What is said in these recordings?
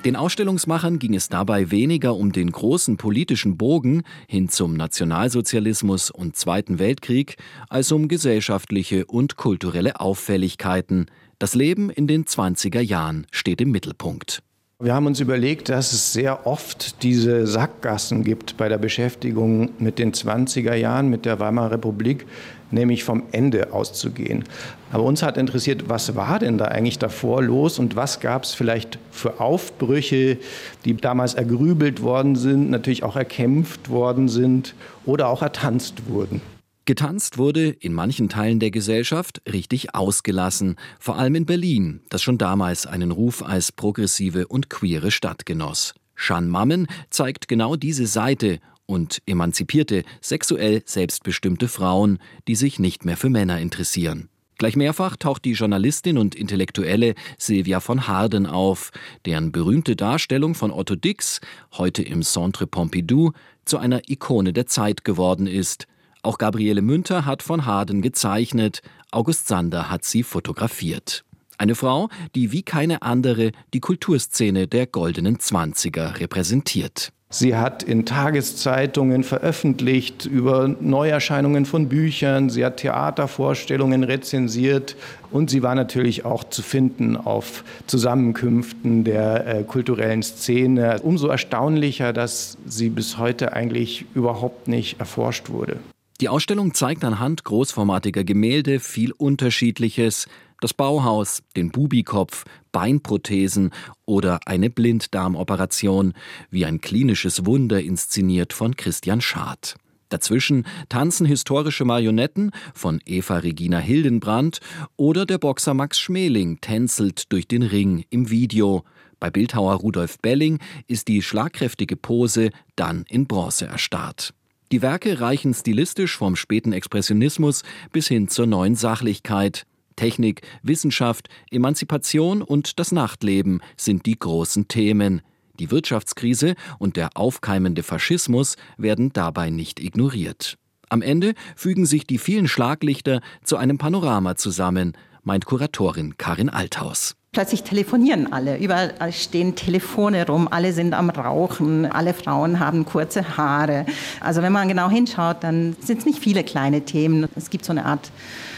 Den Ausstellungsmachern ging es dabei weniger um den großen politischen Bogen hin zum Nationalsozialismus und Zweiten Weltkrieg, als um gesellschaftliche und kulturelle Auffälligkeiten. Das Leben in den 20er Jahren steht im Mittelpunkt. Wir haben uns überlegt, dass es sehr oft diese Sackgassen gibt bei der Beschäftigung mit den 20er Jahren, mit der Weimarer Republik, nämlich vom Ende auszugehen. Aber uns hat interessiert, was war denn da eigentlich davor los und was gab es vielleicht für Aufbrüche, die damals ergrübelt worden sind, natürlich auch erkämpft worden sind oder auch ertanzt wurden. Getanzt wurde in manchen Teilen der Gesellschaft richtig ausgelassen, vor allem in Berlin, das schon damals einen Ruf als progressive und queere Stadt genoss. Jeanne Mammen zeigt genau diese Seite und emanzipierte, sexuell selbstbestimmte Frauen, die sich nicht mehr für Männer interessieren. Gleich mehrfach taucht die Journalistin und Intellektuelle Sylvia von Harden auf, deren berühmte Darstellung von Otto Dix, heute im Centre Pompidou, zu einer Ikone der Zeit geworden ist. Auch Gabriele Münter hat von Harden gezeichnet, August Sander hat sie fotografiert. Eine Frau, die wie keine andere die Kulturszene der goldenen Zwanziger repräsentiert. Sie hat in Tageszeitungen veröffentlicht über Neuerscheinungen von Büchern, sie hat Theatervorstellungen rezensiert und sie war natürlich auch zu finden auf Zusammenkünften der kulturellen Szene. Umso erstaunlicher, dass sie bis heute eigentlich überhaupt nicht erforscht wurde. Die Ausstellung zeigt anhand großformatiger Gemälde viel Unterschiedliches. Das Bauhaus, den Bubikopf, Beinprothesen oder eine Blinddarmoperation, wie ein klinisches Wunder inszeniert von Christian Schad. Dazwischen tanzen historische Marionetten von Eva Regina Hildenbrand oder der Boxer Max Schmeling tänzelt durch den Ring im Video. Bei Bildhauer Rudolf Belling ist die schlagkräftige Pose dann in Bronze erstarrt. Die Werke reichen stilistisch vom späten Expressionismus bis hin zur neuen Sachlichkeit. Technik, Wissenschaft, Emanzipation und das Nachtleben sind die großen Themen. Die Wirtschaftskrise und der aufkeimende Faschismus werden dabei nicht ignoriert. Am Ende fügen sich die vielen Schlaglichter zu einem Panorama zusammen, meint Kuratorin Karin Althaus. Plötzlich telefonieren alle, überall stehen Telefone rum, alle sind am Rauchen, alle Frauen haben kurze Haare. Also wenn man genau hinschaut, dann sind es nicht viele kleine Themen. Es gibt so eine Art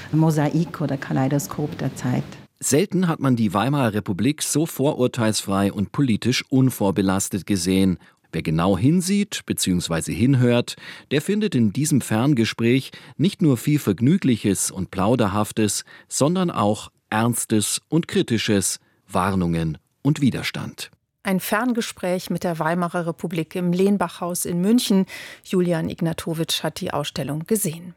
Mosaik oder Kaleidoskop der Zeit. Selten hat man die Weimarer Republik so vorurteilsfrei und politisch unvorbelastet gesehen. Wer genau hinsieht bzw. hinhört, der findet in diesem Ferngespräch nicht nur viel Vergnügliches und Plauderhaftes, sondern auch Ernstes und Kritisches, Warnungen und Widerstand. Ein Ferngespräch mit der Weimarer Republik im Lehnbachhaus in München. Julian Ignatowitsch hat die Ausstellung gesehen.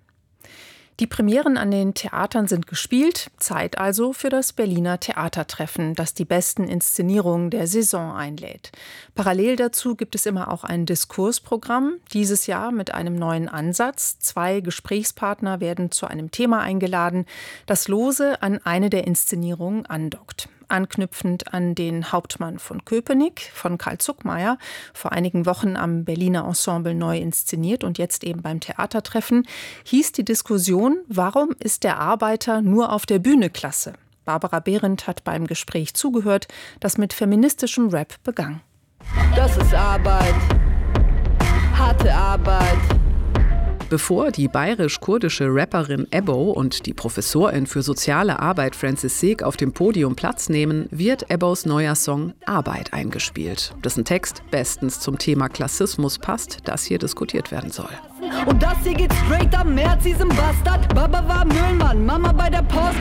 Die Premieren an den Theatern sind gespielt, Zeit also für das Berliner Theatertreffen, das die besten Inszenierungen der Saison einlädt. Parallel dazu gibt es immer auch ein Diskursprogramm, dieses Jahr mit einem neuen Ansatz. 2 Gesprächspartner werden zu einem Thema eingeladen, das lose an eine der Inszenierungen andockt. Anknüpfend an den Hauptmann von Köpenick von Karl Zuckmayer, vor einigen Wochen am Berliner Ensemble neu inszeniert und jetzt eben beim Theatertreffen, hieß die Diskussion, warum ist der Arbeiter nur auf der Bühne klasse? Barbara Behrendt hat beim Gespräch zugehört, das mit feministischem Rap begann. Das ist Arbeit, harte Arbeit. Bevor die bayerisch-kurdische Rapperin Ebbo und die Professorin für soziale Arbeit Francis Seeg auf dem Podium Platz nehmen, wird Ebbos neuer Song Arbeit eingespielt, dessen Text bestens zum Thema Klassismus passt, das hier diskutiert werden soll. Und das hier geht straight am März, diesem Bastard. Baba war Müllmann, Mama bei der Post.